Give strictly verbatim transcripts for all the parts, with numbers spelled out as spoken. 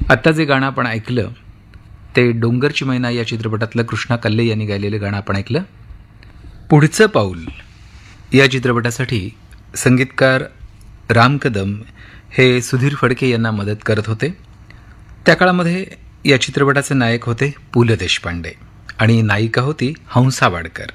आत्ता जे गाणं आपण ऐकलं ते डोंगरची मैना या चित्रपटातलं कृष्णा कल्ले यांनी गायलेलं गाणं आपण ऐकलं. पुढचं पाऊल या चित्रपटासाठी संगीतकार राम कदम हे सुधीर फडके यांना मदत करत होते. त्या काळामध्ये या चित्रपटाचे नायक होते पु ल देशपांडे आणि नायिका होती हंसा वाडकर.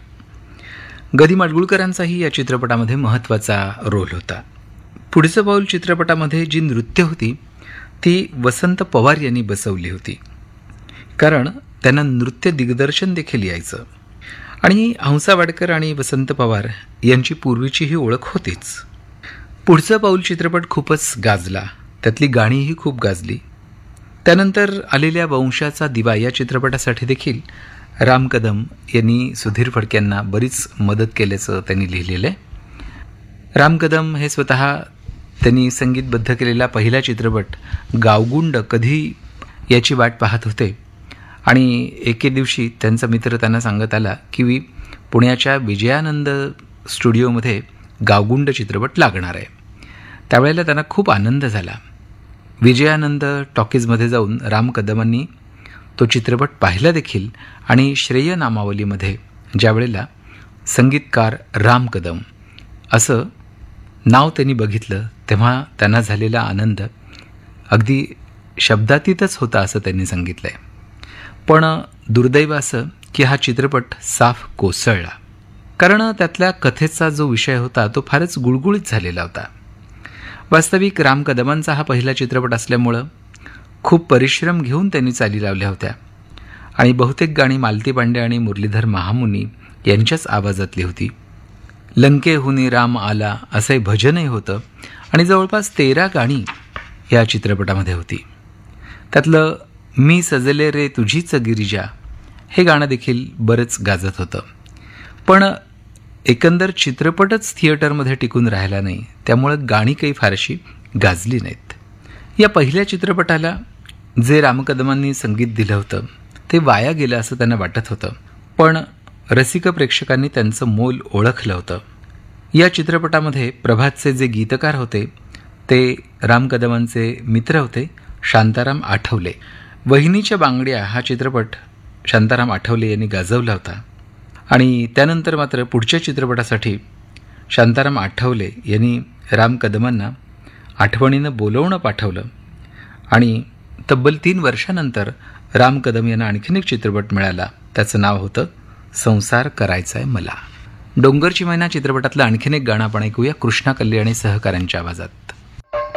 गदी माडगुळकरांचाही या चित्रपटामध्ये महत्त्वाचा रोल होता. पुढचं पाऊल चित्रपटामध्ये जी नृत्य होती ती वसंत पवार यांनी बसवली होती, कारण त्यांना नृत्य दिग्दर्शन देखील यायचं. आणि हंसा वाडकर आणि वसंत पवार यांची पूर्वीची ही ओळख होतीच. पुढचं पाऊल चित्रपट खूपच गाजला, त्यातली गाणीही खूप गाजली. त्यानंतर आलेल्या वंशाचा दिवा या चित्रपटासाठी देखील राम कदम यांनी सुधीर फडक्यांना बरीच मदत केल्याचं त्यांनी लिहिलेलं आहे. राम कदम हे स्वतः त्यांनी संगीतबद्ध केलेला पहिला चित्रपट गावगुंड कधी याची वाट पाहत होते आणि एके दिवशी त्यांचा मित्र त्यांना सांगत आला की पुण्याच्या विजयानंद स्टुडिओमध्ये गावगुंड चित्रपट लागणार आहे. त्यावेळेला त्यांना खूप आनंद झाला. विजयानंद टॉकीजमध्ये जाऊन राम कदमांनी तो चित्रपट पाहिला देखील आणि श्रेय नामावलीमध्ये ज्यावेळेला संगीतकार राम कदम असं नाव त्यांनी बघितलं तेव्हा त्यांना झालेला आनंद अगदी शब्दातीतच होता असं त्यांनी सांगितलं आहे. पण दुर्दैव असं की हा चित्रपट साफ कोसळला, कारण त्यातल्या कथेचा जो विषय होता तो फारच गुळगुळीत झालेला होता. वास्तविक राम कदमांचा हा पहिला चित्रपट असल्यामुळं खूप परिश्रम घेऊन त्यांनी चाली लावल्या होत्या आणि बहुतेक गाणी मालती पांडे आणि मुरलीधर महामुनी यांच्याच आवाजातली होती. लंकेहुनी राम आला असं भजनही होतं आणि जवळपास तेरा गाणी या चित्रपटामध्ये होती. त्यातलं मी सजले रे तुझीच गिरिजा हे गाणं देखील बरंच गाजत होतं. पण एकंदर चित्रपटच थिएटरमध्ये टिकून राहिला नाही, त्यामुळं गाणी काही फारशी गाजली नाहीत. या पहिल्या चित्रपटाला जे राम कदमांनी संगीत दिलं होतं ते वाया गेलं असं त्यांना वाटत होतं, पण रसिक प्रेक्षकांनी त्यांचं मोल ओळखलं होतं. या चित्रपटामध्ये प्रभातचे जे गीतकार होते ते राम कदमांचे मित्र होते शांताराम आठवले. वहिनीच्या बांगड्या हा चित्रपट शांताराम आठवले यांनी गाजवला होता आणि त्यानंतर मात्र पुढच्या चित्रपटासाठी शांताराम आठवले यांनी राम कदमांना आठवणीनं बोलवणं पाठवलं आणि तब्बल तीन वर्षानंतर राम कदम यांना आणखीन एक चित्रपट मिळाला. त्याचं नाव होतं संसार करायचाय मला. डोंगरची मैना चित्रपटातलं आणखीन एक गाणं आपण ऐकूया कृष्णा कल्ले आणि सहकाऱ्यांच्या आवाजात.